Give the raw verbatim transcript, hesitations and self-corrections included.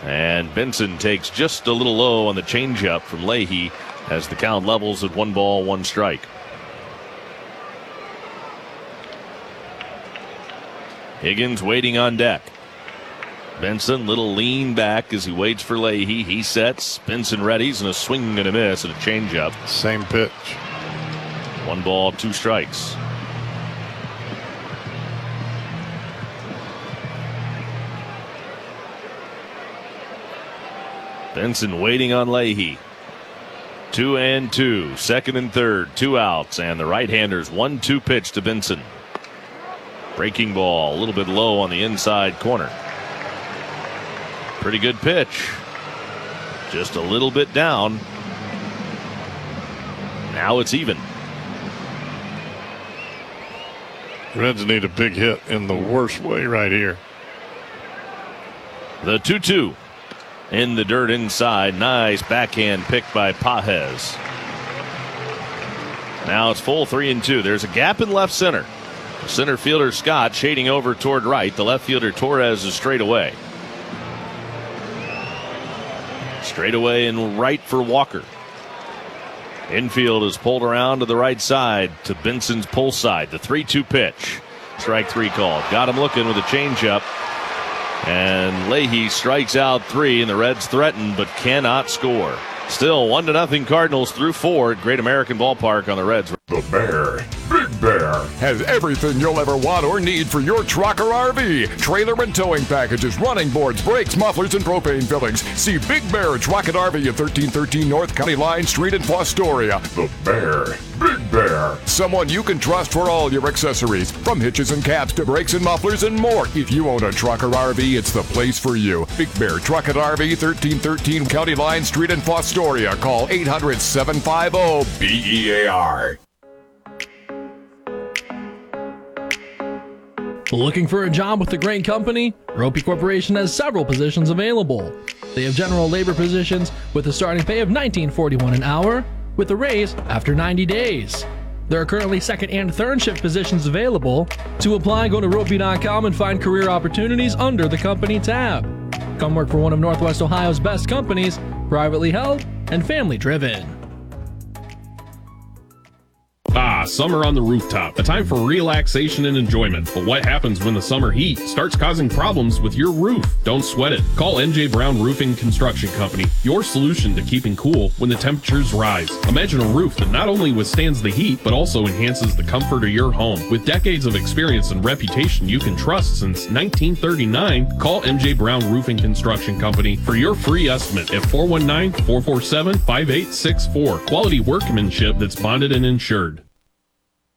And Benson takes just a little low on the changeup from Leahy as the count levels at one ball, one strike. Higgins waiting on deck. Benson, little lean back as he waits for Leahy. He sets. Benson readies, and a swing and a miss and a changeup. Same pitch. One ball, two strikes. Benson waiting on Leahy. Two and two. Second and third. Two outs. And the right-hander's one two pitch to Benson. Breaking ball, a little bit low on the inside corner. Pretty good pitch. Just a little bit down. Now it's even. Reds need a big hit in the worst way right here. The two two. In the dirt inside. Nice backhand pick by Pages. Now it's full three and two. There's a gap in left center. Center fielder Scott shading over toward right. The left fielder Torres is straight away. Straight away and right for Walker. Infield is pulled around to the right side to Benson's pull side. The three two pitch. Strike three called. Got him looking with a changeup. And Leahy strikes out three, and the Reds threaten but cannot score. Still one to nothing Cardinals through four at Great American Ballpark on the Reds. The Bear, Big Bear, has everything you'll ever want or need for your truck or R V. Trailer and towing packages, running boards, brakes, mufflers, and propane fillings. See Big Bear Truck and R V at thirteen thirteen North County Line Street in Fostoria. The Bear, Big Bear. Someone you can trust for all your accessories, from hitches and caps to brakes and mufflers and more. If you own a truck or R V, it's the place for you. Big Bear Truck and R V, thirteen thirteen County Line Street in Fostoria. Call eight hundred, seven five zero, B E A R. Looking for a job with a great company? Ropey Corporation has several positions available. They have general labor positions with a starting pay of nineteen forty-one an hour, with a raise after ninety days. There are currently second and third shift positions available. To apply, go to ropey dot com and find career opportunities under the company tab. Come work for one of Northwest Ohio's best companies, privately held and family driven. Ah, summer on the rooftop. A time for relaxation and enjoyment. But what happens when the summer heat starts causing problems with your roof? Don't sweat it. Call M J Brown Roofing Construction Company, your solution to keeping cool when the temperatures rise. Imagine a roof that not only withstands the heat, but also enhances the comfort of your home. With decades of experience and reputation you can trust since nineteen thirty-nine, call M J Brown Roofing Construction Company for your free estimate at four one nine, four four seven, five eight six four. Quality workmanship that's bonded and insured.